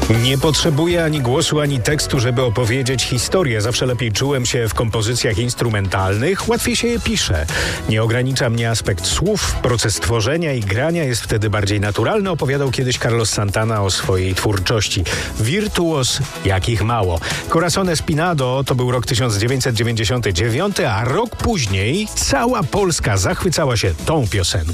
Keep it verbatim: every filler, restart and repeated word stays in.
Nie potrzebuję ani głosu, ani tekstu, żeby opowiedzieć historię. Zawsze lepiej czułem się w kompozycjach instrumentalnych, łatwiej się je pisze. Nie ogranicza mnie aspekt słów, proces tworzenia i grania jest wtedy bardziej naturalny, opowiadał kiedyś Carlos Santana o swojej twórczości. Wirtuos, jakich mało. Corazón Espinado to był rok tysiąc dziewięćset dziewięćdziesiąty dziewiąty, a rok później cała Polska zachwycała się tą piosenką.